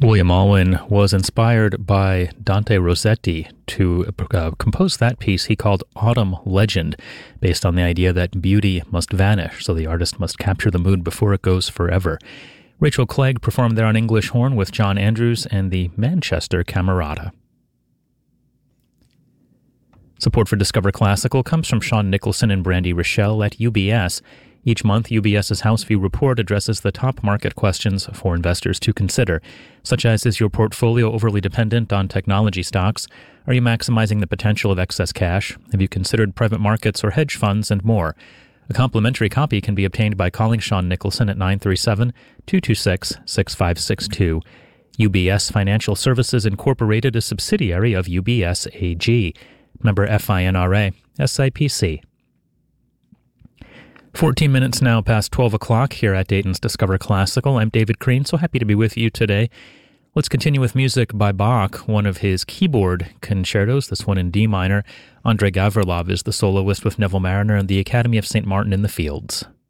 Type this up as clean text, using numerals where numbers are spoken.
William Alwyn was inspired by Dante Rossetti to compose that piece he called Autumn Legend, based on the idea that beauty must vanish, so the artist must capture the mood before it goes forever. Rachel Clegg performed there on English horn with John Andrews and the Manchester Camerata. Support for Discover Classical comes from Sean Nicholson and Brandy Rochelle at UBS. Each month, UBS's House View report addresses the top market questions for investors to consider, such as, is your portfolio overly dependent on technology stocks? Are you maximizing the potential of excess cash? Have you considered private markets or hedge funds, and more? A complimentary copy can be obtained by calling Sean Nicholson at 937-226-6562. UBS Financial Services Incorporated, a subsidiary of UBS AG. Member FINRA, SIPC. 14 minutes now past 12 o'clock here at Dayton's Discover Classical. I'm David Crane, so happy to be with you today. Let's continue with music by Bach, one of his keyboard concertos, this one in D minor. Andrei Gavrilov is the soloist with Neville Marriner and the Academy of St. Martin in the Fields.